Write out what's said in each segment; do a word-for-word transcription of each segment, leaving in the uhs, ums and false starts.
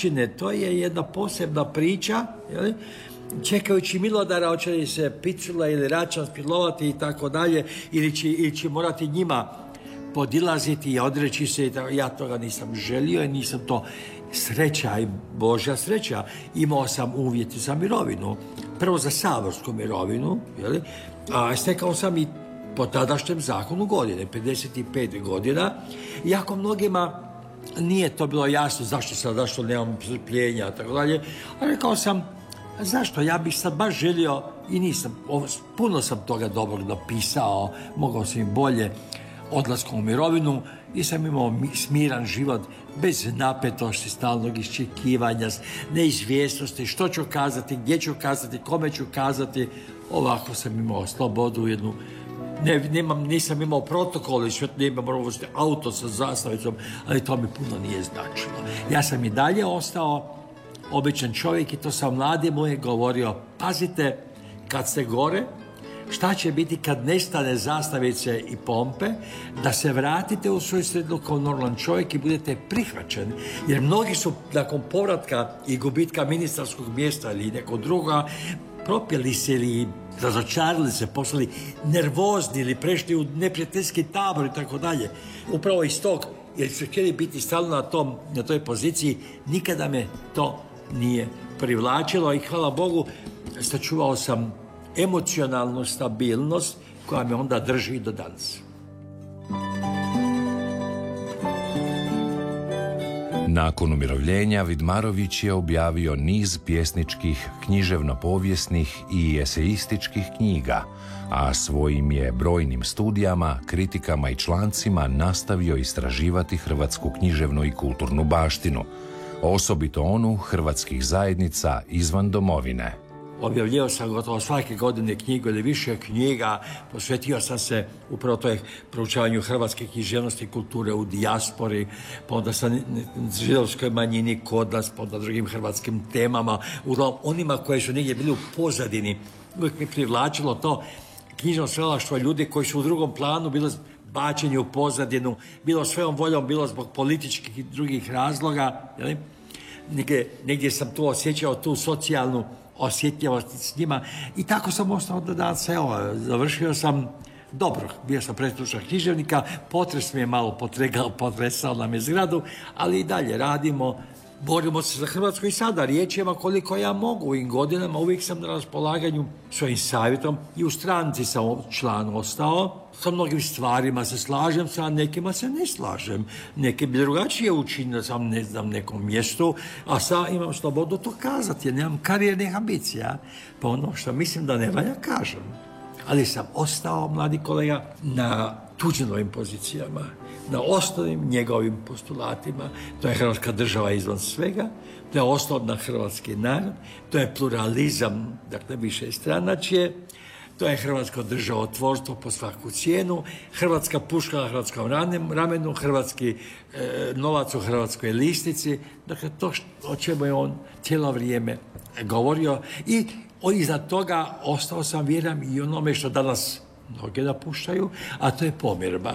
općine, to je jedna posebna priča, jel? Čekajući Milodara, hoće li se Picula ili Račan spilovati i tako dalje, ili će, ili će morati njima podilaziti i odreći se. Ja toga nisam želio i nisam to, sreća i Božja sreća. Imao sam uvjeti za mirovinu. Prvo za saborsku mirovinu, jel? A stekao sam i po tadašnjem zakonu godine, pedeset pet godina. Iako mnogima nije to bilo jasno zašto sad, zašto nemam strpljenja, tako dalje. A rekao sam, zašto? Ja bih sad baš želio, i nisam, puno sam toga dobrog napisao, mogao sam i bolje, odlaskom u mirovinu, i sam imao smiran život, bez napetosti, stalnog iščekivanja, neizvjesnosti, što ću kazati, gdje ću kazati, kome ću kazati. Ovako sam imao slobodu jednu. Ne, nemam, nisam imao protokol i sve, nemam auto sa zastavicom, ali to mi puno nije značilo. Ja sam i dalje ostao običan čovjek i to sam mladi moje govorio, pazite, kad ste gore, šta će biti kad nestane zastavice i pompe, da se vratite u svoju sredinu kao normalan čovjek i budete prihvaćeni. Jer mnogi su nakon povratka i gubitka ministarskog mjesta ili nekog druga, propjeli se ili razočarili se, postali nervozni ili prešli u neprijateljski tabor i tako dalje. Upravo iz tog, jer su htjeli biti stalno na, tom, na toj poziciji, nikada me to nije privlačilo i hvala Bogu sačuvao sam emocionalnu stabilnost koja me onda drži do danas. Nakon umirovljenja Vidmarović je objavio niz pjesničkih, književno-povijesnih i eseističkih knjiga, a svojim je brojnim studijama, kritikama i člancima nastavio istraživati hrvatsku književnu i kulturnu baštinu, osobito onu hrvatskih zajednica izvan domovine. Objavljivao sam gotovo svake godine knjigu ili više knjiga, posvetio sam se upravo toj proučavanju hrvatske književnosti i kulture u dijaspori, pa onda sam židovskoj manjini kod nas, pa onda drugim hrvatskim temama, uglavnom onima koje su negdje bili u pozadini. Uvijek mi privlačilo to knjižno stvaralaštvo ljudi koji su u drugom planu bili bačeni u pozadinu, bilo svojom voljom, bilo zbog političkih i drugih razloga. Jel? Negdje, negdje sam tu osjećao tu socijalnu osjetljivost s njima i tako sam ostao do danas. Evo, završio sam dobro, bio sam predsjednik književnika, potres mi je malo potregao, potresao nam je zgradu, ali i dalje radimo, borimo se za Hrvatsku i sada riječima koliko ja mogu. U ovim godinama uvijek sam na raspolaganju svojim savjetom i u stranci sam član ostao. Sa mnogim stvarima se slažem, sa nekima se ne slažem. Neke bi drugačije učinio sam, ne znam, nekom mjestu, a sad imam slobodu to kazati, jer nemam karijernih ambicija. Pa ono što mislim da ne valja, kažem. Ali sam ostao, mladi kolega, na tuđenovim pozicijama, na osnovnim njegovim postulatima. To je Hrvatska država izvan svega, to je osnov na hrvatski narod, to je pluralizam, dakle više stranačje, to je hrvatsko državotvorstvo po svaku cijenu, hrvatska puška na hrvatskom ramenu, hrvatski e, novac u hrvatskoj listici. Dakle, to što, o čemu je on cijelo vrijeme govorio. I iznad toga ostao sam vjeran i onome što danas mnoge napuštaju, a to je pomirba.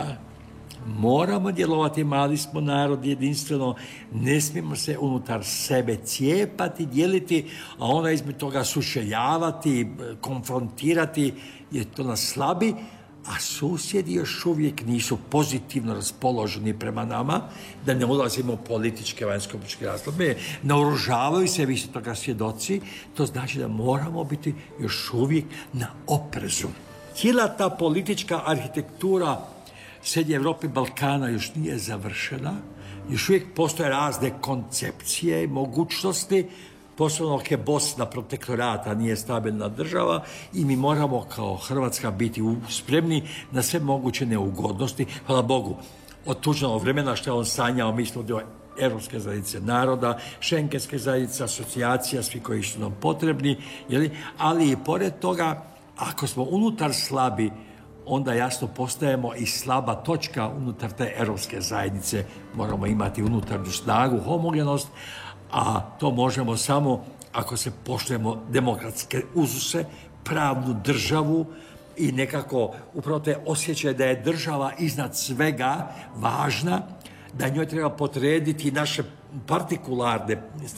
Moramo djelovati, mali smo narod, jedinstveno, ne smijemo se unutar sebe cijepati, dijeliti, a onda između toga sučeljavati, konfrontirati, jer to nas slabi, a susjedi još uvijek nisu pozitivno raspoloženi prema nama, da ne ulazimo u političke, vanjsko-političke razloge, naoružavaju se, vi ste toga svjedoci, to znači da moramo biti još uvijek na oprezu. Cijela ta politička arhitektura Srednje Evrope i Balkana još nije završena, još uvijek postoje razne koncepcije i mogućnosti, posebno dok je Bosna protektorata, nije stabilna država i mi moramo kao Hrvatska biti spremni na sve moguće neugodnosti. Hvala Bogu, od tuđenog vremena što je on sanjao, mi smo dio Europske zajednice naroda, Šengenske zajednice, asocijacija, svi koji su nam potrebni, jeli? Ali i pored toga, ako smo unutar slabi, onda jasno postajemo i slaba točka unutar te europske zajednice. Moramo imati unutarnju snagu, homogenost, a to možemo samo ako se poštujemo demokratske uzuse, pravnu državu i nekako upravo te osjećaj da je država iznad svega važna, da njoj treba potrediti naše partikularne